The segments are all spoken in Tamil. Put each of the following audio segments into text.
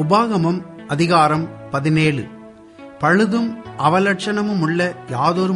உபாகமம் அதிகாரம் 17. பழுதும் அவலட்சணமும் உள்ள யாதொரு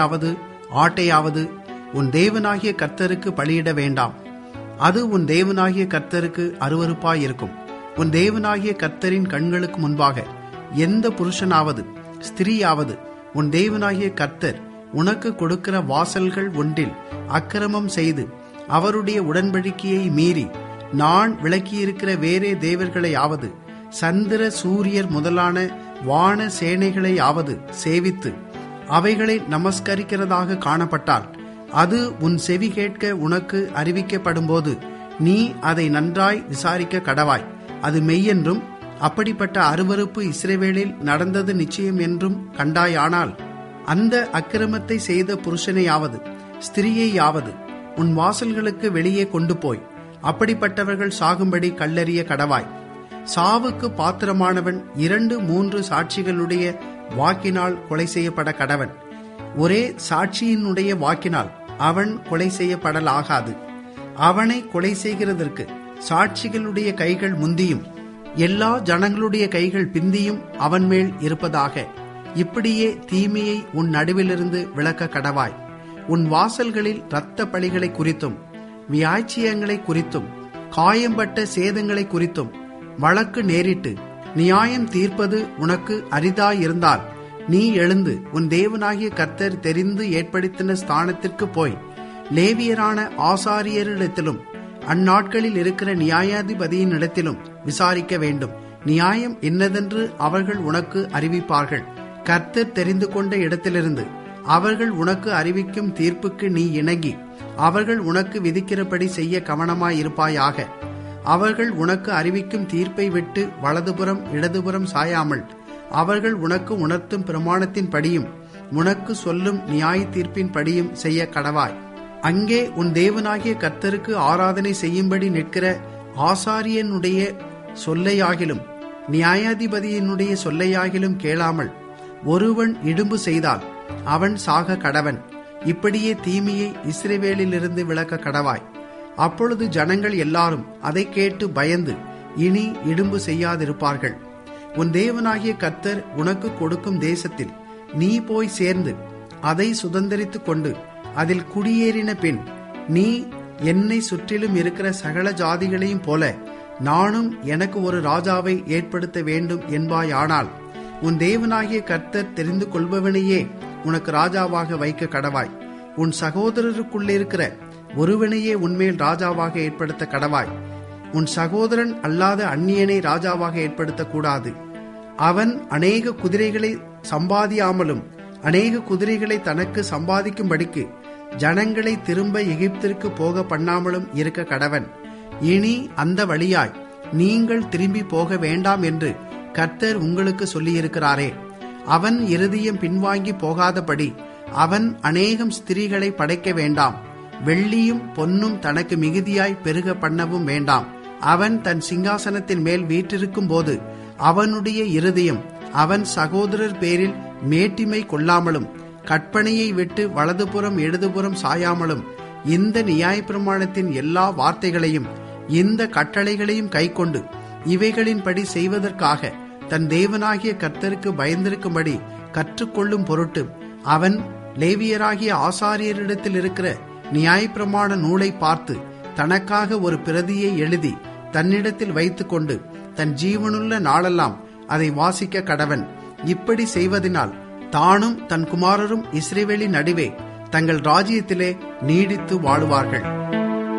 ஆட்டையாவது உன் தேவனாகிய கர்த்தருக்கு பலியிட வேண்டாம். அது உன் தேவனாகிய கர்த்தருக்கு அருவருப்பாயிருக்கும். உன் தேவனாகிய கர்த்தரின் கண்களுக்கு முன்பாக எந்த புருஷனாவது ஸ்திரீயாவது உன் தேவனாகிய கர்த்தர் உனக்கு கொடுக்கிற வாசல்கள் ஒன்றில் அக்கிரமம் செய்து அவருடைய உடன்படிக்கையை மீறி நான் விளக்கியிருக்கிற வேறே தேவர்களையாவது சந்திர சூரியர் முதலான வான சேனைகளையாவது சேவித்து அவைகளை நமஸ்கரிக்கிறதாக காணப்பட்டால், அது உன் செவி கேட்க உனக்கு அறிவிக்கப்படும் போது நீ அதை நன்றாய் விசாரிக்க கடவாய். அது மெய்யென்றும் அப்படிப்பட்ட அருவருப்பு இஸ்ரவேலில் நடந்தது நிச்சயம் என்றும் கண்டாயானால், அந்த அக்கிரமத்தை செய்த புருஷனையாவது ஸ்திரீயையாவது உன் வாசல்களுக்கு வெளியே கொண்டு போய் அப்படிப்பட்டவர்கள் சாகும்படி கல்லெறிய கடவாய். சாவுக்கு பாத்திரமானவன் 2-3 சாட்சிகளுடைய வாக்கினால் கொலை செய்யப்பட கடவன். ஒரே சாட்சியினுடைய வாக்கினால் அவன் கொலை செய்யப்படலாகாது. அவனை கொலை செய்கிறதற்கு சாட்சிகளுடைய கைகள் முந்தியும் எல்லா ஜனங்களுடைய கைகள் பிந்தியும் அவன் மேல் இருப்பதாக. இப்படியே தீமையை உன் நடுவிலிருந்து விலக்க கடவாய். உன் வாசல்களில் இரத்த பழிகளை குறித்தும் வியாய்ச்சியங்களை குறித்தும் காயம்பட்ட சேதங்களை குறித்தும் வழக்கு நேரிட்டு நியாயம் தீர்ப்பது உனக்கு அரிதாயிருந்தால், நீ எழுந்து உன் தேவனாகிய கர்த்தர் தெரிந்து ஏற்படுத்தின ஸ்தானத்திற்கு போய் லேவியரான ஆசாரியரிடத்திலும் அந்நாட்களில் இருக்கிற நியாயாதிபதியினிடத்திலும் விசாரிக்க வேண்டும். நியாயம் என்னதென்று அவர்கள் உனக்கு அறிவிப்பார்கள். கர்த்தர் தெரிந்து கொண்ட இடத்திலிருந்து அவர்கள் உனக்கு அறிவிக்கும் தீர்ப்புக்கு நீ இணங்கி அவர்கள் உனக்கு விதிக்கிறபடி செய்ய கவனமாயிருப்பாயாக. அவர்கள் உனக்கு அறிவிக்கும் தீர்ப்பை விட்டு வலதுபுறம் இடதுபுறம் சாயாமல் அவர்கள் உனக்கு உணர்த்தும் பிரமாணத்தின் படியும் உனக்கு சொல்லும் நியாய தீர்ப்பின் படியும் செய்ய கடவாய். அங்கே உன் தேவனாகிய கர்த்தருக்கு ஆராதனை செய்யும்படி நிற்கிற ஆசாரியனுடைய சொல்லையாகிலும் நியாயாதிபதியினுடைய சொல்லையாகிலும் கேளாமல் ஒருவன் இடும்பு செய்தால் அவன் சாக கடவன். இப்படியே தீமையை இஸ்ரவேலிலிருந்து விலக்க கடவாய். அப்பொழுது ஜனங்கள் எல்லாரும் அதை கேட்டு பயந்து இனி இடும்பு செய்யாதிருப்பார்கள். உன் தேவனாகிய கர்த்தர் உனக்கு கொடுக்கும் தேசத்தில் நீ போய் சேர்ந்து அதை சுதந்தரித்துக் கொண்டு அதில் குடியேறின பின், நீ என்னை சுற்றிலும் இருக்கிற சகல ஜாதிகளையும் போல நானும் எனக்கு ஒரு ராஜாவை ஏற்படுத்த வேண்டும் என்பாயானால், உன் தேவனாகிய கர்த்தர் தெரிந்து கொள்பவனையே உனக்கு ராஜாவாக வைக்க கடவாய். உன் சகோதரருக்குள்ளிருக்கிற ஒருவனையே உன்மேல் ராஜாவாக ஏற்படுத்த கடவாய். உன் சகோதரன் அல்லாத அந்நியனை ராஜாவாக ஏற்படுத்தக்கூடாது. அவன் அநேக குதிரைகளை சம்பாதியாமலும் அநேக குதிரைகளை தனக்கு சம்பாதிக்கும்படிக்கு ஜனங்களை திரும்ப எகிப்திற்கு போக பண்ணாமலும் இருக்க கடவன். இனி அந்த வழியாய் நீங்கள் திரும்பி போக வேண்டாம் என்று கர்த்தர் உங்களுக்கு சொல்லியிருக்கிறாரே. அவன் இருதயம் பின்வாங்கி போகாதபடி அவன் அநேகம் ஸ்திரீகளை படைக்க வேண்டாம். வெள்ளியும் பொன்னும் தனக்கு மிகுதியாய் பெருக பண்ணவும் வேண்டாம். அவன் தன் சிங்காசனத்தின் மேல் வீற்றிருக்கும் போது அவனுடைய இருதயம் அவன் சகோதரர் பேரில் மேட்டிமை கொள்ளாமலும் கற்பனையை விட்டு வலதுபுறம் இடதுபுறம் சாயாமலும் இந்த நியாயப்பிரமாணத்தின் எல்லா வார்த்தைகளையும் இந்த கட்டளைகளையும் கைக்கொண்டு இவைகளின்படி செய்வதற்காக தன் தேவனாகிய கர்த்தருக்கு பயந்திருக்கும்படி கற்றுக்கொள்ளும் பொருட்டு அவன் லேவியராகிய ஆசாரியரிடத்தில் இருக்கிற நியாயப்பிரமாண நூலை பார்த்து தனக்காக ஒரு பிரதியை எழுதி தன்னிடத்தில் வைத்துக்கொண்டு தன் ஜீவனுள்ள நாளெல்லாம் அதை வாசிக்க கடவன். இப்படி செய்வதனால் தானும் தன் குமாரரும் இஸ்ரவேலின் நடுவே தங்கள் ராஜ்யத்திலே நீடித்து வாழுவார்கள்.